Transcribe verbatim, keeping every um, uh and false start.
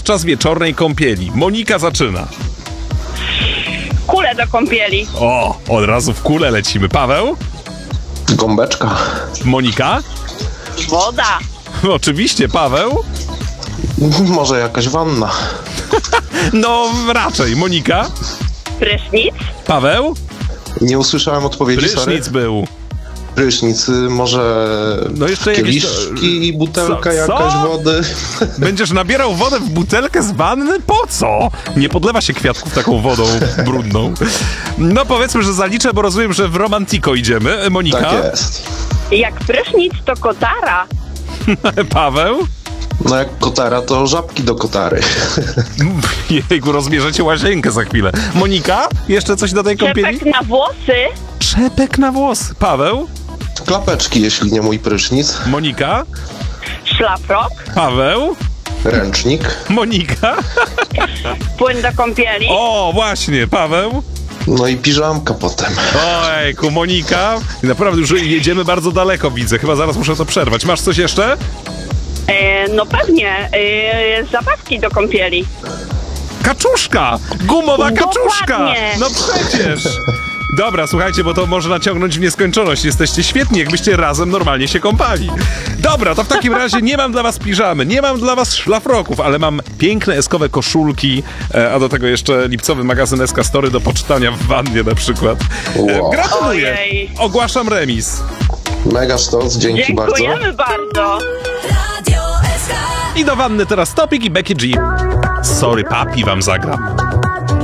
podczas wieczornej kąpieli? Monika zaczyna. Kule do kąpieli. O, od razu w kulę lecimy. Paweł? Gąbeczka. Monika? Woda. Oczywiście, Paweł? Może jakaś wanna. No, raczej. Monika? Prysznic. Paweł? Nie usłyszałem odpowiedzi, Prysznic sorry. był. Prysznic, y, może No jeszcze jakieś... kieliszki i butelka Co? jakaś Co? wody. Będziesz nabierał wodę w butelkę z wanny? Po co? Nie podlewa się kwiatków taką wodą brudną. No powiedzmy, że zaliczę, bo rozumiem, że w Romantico idziemy. Monika? Tak jest. Jak prysznic to kotara. Paweł? No jak kotara, to żabki do kotary. Jejku, rozbierzecie łazienkę za chwilę. Monika? Jeszcze coś do tej kąpieli? Czepek na włosy. Czepek na włos. Paweł? Klapeczki, jeśli nie mój prysznic. Monika? Szlafrok. Paweł? Ręcznik. Monika? Płyn do kąpieli. O, właśnie, Paweł? No i piżamka potem. Ojku, Monika? Naprawdę już jedziemy bardzo daleko, widzę. Chyba zaraz muszę to przerwać. Masz coś jeszcze? E, no pewnie. E, zabawki do kąpieli. Kaczuszka! Gumowa kaczuszka! Dokładnie. No przecież! Dobra, słuchajcie, bo to może naciągnąć w nieskończoność. Jesteście świetni, jakbyście razem normalnie się kąpali. Dobra, to w takim razie nie mam dla was piżamy, nie mam dla was szlafroków, ale mam piękne eskowe koszulki, a do tego jeszcze lipcowy magazyn S K Story do poczytania w wannie na przykład. Wow. Gratuluję! Ojej. Ogłaszam remis. Mega sztos, dzięki bardzo. Dziękujemy bardzo. I do wanny teraz Topik i Becky G. Sorry, papi wam zagram.